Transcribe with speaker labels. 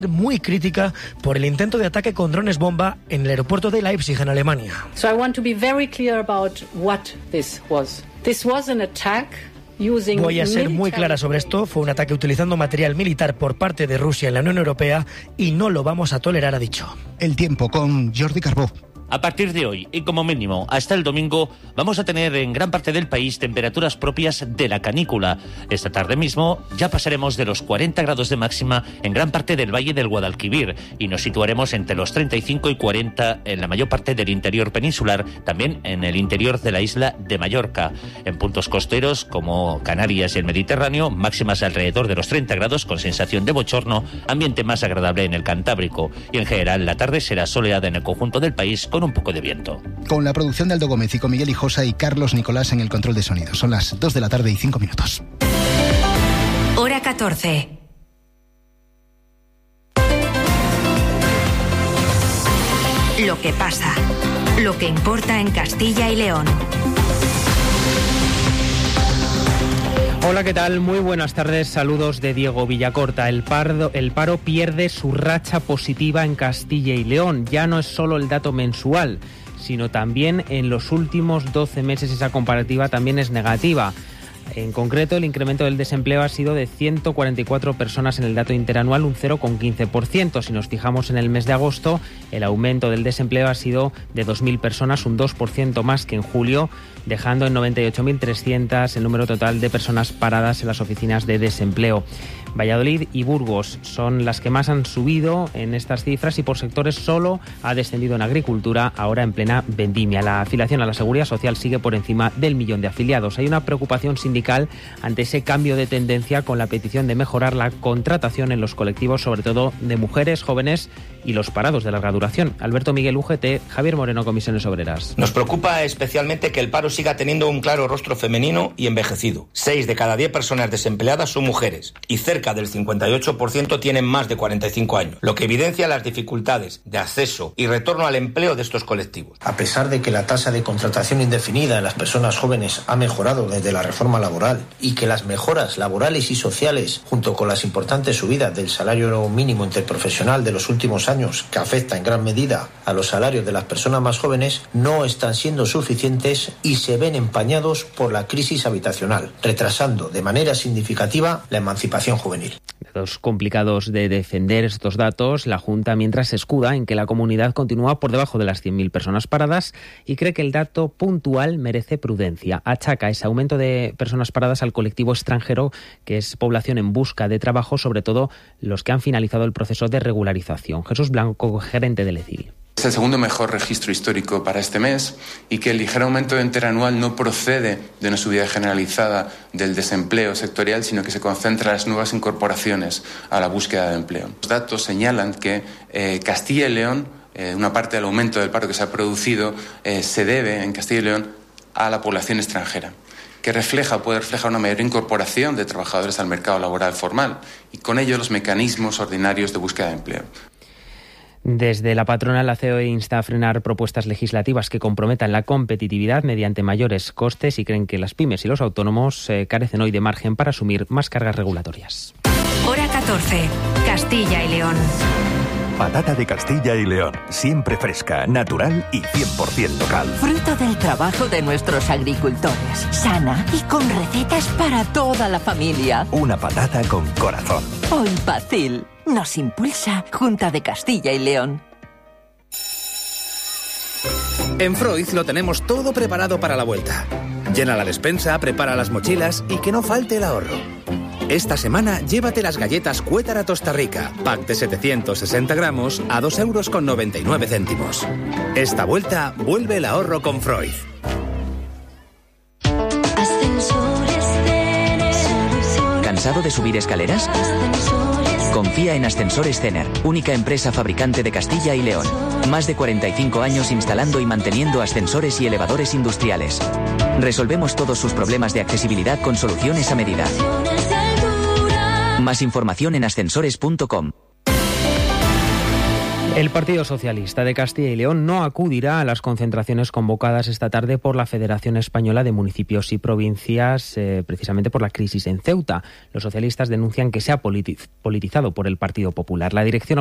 Speaker 1: muy crítica por el intento de ataque con drones bomba en el aeropuerto de Leipzig, en Alemania.
Speaker 2: So I want to be very clear about what this was. This was an attack.
Speaker 1: Voy a ser muy clara sobre esto. Fue un ataque utilizando material militar por parte de Rusia en la Unión Europea y no lo vamos a tolerar, ha dicho.
Speaker 3: El tiempo con Jordi Carbó.
Speaker 4: A partir de hoy, y como mínimo hasta el domingo, vamos a tener en gran parte del país temperaturas propias de la canícula. Esta tarde mismo ya pasaremos de los 40 grados de máxima en gran parte del Valle del Guadalquivir y nos situaremos entre los 35 y 40 en la mayor parte del interior peninsular, también en el interior de la isla de Mallorca. En puntos costeros como Canarias y el Mediterráneo, máximas alrededor de los 30 grados con sensación de bochorno, ambiente más agradable en el Cantábrico. Y en general la tarde será soleada en el conjunto del país con un poco de viento.
Speaker 3: Con la producción de Aldo Gómez y con Miguel Hijosa y Carlos Nicolás en el control de sonido. Son las 2 de la tarde y 5 minutos.
Speaker 5: Hora 14. Lo que pasa. Lo que importa en Castilla y León.
Speaker 6: Hola, ¿qué tal? Muy buenas tardes. Saludos de Diego Villacorta. El paro pierde su racha positiva en Castilla y León. Ya no es solo el dato mensual, sino también en los últimos 12 meses esa comparativa también es negativa. En concreto, el incremento del desempleo ha sido de 144 personas en el dato interanual, un 0,15%. Si nos fijamos en el mes de agosto, el aumento del desempleo ha sido de 2.000 personas, un 2% más que en julio, dejando en 98.300 el número total de personas paradas en las oficinas de desempleo. Valladolid y Burgos son las que más han subido en estas cifras y por sectores solo ha descendido en agricultura, ahora en plena vendimia. La afiliación a la Seguridad Social sigue por encima del 1.000.000 de afiliados. Hay una preocupación sindical ante ese cambio de tendencia con la petición de mejorar la contratación en los colectivos, sobre todo de mujeres, jóvenes y los parados de larga duración. Alberto Miguel, UGT, Javier Moreno, Comisiones Obreras.
Speaker 7: Nos preocupa especialmente que el paro siga teniendo un claro rostro femenino y envejecido. 6 de cada 10 personas desempleadas son mujeres y cerca del 58% tienen más de 45 años, lo que evidencia las dificultades de acceso y retorno al empleo de estos colectivos.
Speaker 8: A pesar de que la tasa de contratación indefinida en las personas jóvenes ha mejorado desde la reforma laboral y que las mejoras laborales y sociales, junto con las importantes subidas del salario mínimo interprofesional de los últimos años, que afecta en gran medida a los salarios de las personas más jóvenes, no están siendo suficientes y se ven empañados por la crisis habitacional, retrasando de manera significativa la emancipación juvenil.
Speaker 6: Datos complicados de defender estos datos, la Junta mientras se escuda en que la comunidad continúa por debajo de las 100.000 personas paradas y cree que el dato puntual merece prudencia. Achaca ese aumento de personas paradas al colectivo extranjero, que es población en busca de trabajo, sobre todo los que han finalizado el proceso de regularización. Jesús Blanco, gerente del ECIL.
Speaker 9: Es el segundo mejor registro histórico para este mes y que el ligero aumento interanual no procede de una subida generalizada del desempleo sectorial, sino que se concentra en las nuevas incorporaciones a la búsqueda de empleo. Los datos señalan que Castilla y León, una parte del aumento del paro que se ha producido, se debe en Castilla y León a la población extranjera, que puede reflejar una mayor incorporación de trabajadores al mercado laboral formal y con ello los mecanismos ordinarios de búsqueda de empleo.
Speaker 6: Desde la patronal, la COE insta a frenar propuestas legislativas que comprometan la competitividad mediante mayores costes y creen que las pymes y los autónomos carecen hoy de margen para asumir más cargas regulatorias.
Speaker 5: Hora 14. Castilla y León.
Speaker 10: Patata de Castilla y León, siempre fresca, natural y 100% local.
Speaker 11: Fruto del trabajo de nuestros agricultores, sana y con recetas para toda la familia.
Speaker 10: Una patata con corazón.
Speaker 11: Hoy Pacil nos impulsa Junta de Castilla y León.
Speaker 12: En Freud lo tenemos todo preparado para la vuelta. Llena la despensa, prepara las mochilas y que no falte el ahorro. Esta semana llévate las galletas Cuétara Tosta Rica, pack de 760 gramos a 2,99 €. Esta vuelta vuelve el ahorro con Freud.
Speaker 13: ¿Cansado de subir escaleras? Confía en Ascensores Cener, única empresa fabricante de Castilla y León. Más de 45 años instalando y manteniendo ascensores y elevadores industriales. Resolvemos todos sus problemas de accesibilidad con soluciones a medida. Más información en ascensores.com.
Speaker 6: El Partido Socialista de Castilla y León no acudirá a las concentraciones convocadas esta tarde por la Federación Española de Municipios y Provincias, precisamente por la crisis en Ceuta. Los socialistas denuncian que se ha politizado por el Partido Popular. La dirección